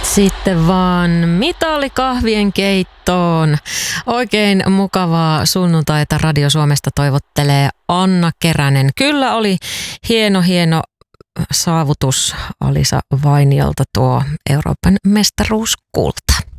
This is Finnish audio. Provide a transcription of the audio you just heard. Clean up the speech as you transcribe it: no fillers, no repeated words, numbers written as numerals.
Sitten vaan mitalikahvien keittoon. Oikein mukavaa sunnuntaita Radio Suomesta toivottelee Anna Keränen. Kyllä oli hieno saavutus Alisa Vainiolta tuo Euroopan mestaruuskulta.